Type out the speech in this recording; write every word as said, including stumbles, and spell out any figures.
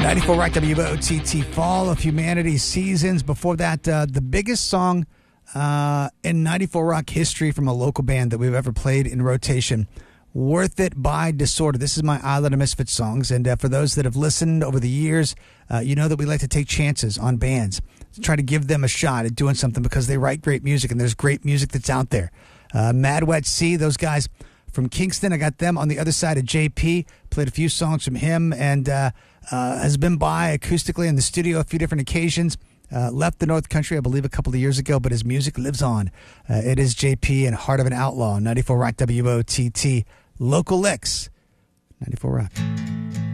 ninety-four Rock W O T T, Fall of Humanity, Seasons. Before that, uh, the biggest song uh, in ninety-four Rock history from a local band that we've ever played in rotation, Worth It by Disorder. This is my Island of Misfits songs. And uh, for those that have listened over the years, uh, you know that we like to take chances on bands, to try to give them a shot at doing something because they write great music and there's great music that's out there. Uh, Mad Wet Sea, those guys from Kingston, I got them on the other side of J P, played a few songs from him, and uh, uh, has been by acoustically in the studio a few different occasions. Uh, left the North Country, I believe, a couple of years ago, but his music lives on. Uh, it is J P and Heart of an Outlaw, ninety-four Rock W O T T, Local Licks, ninety-four Rock.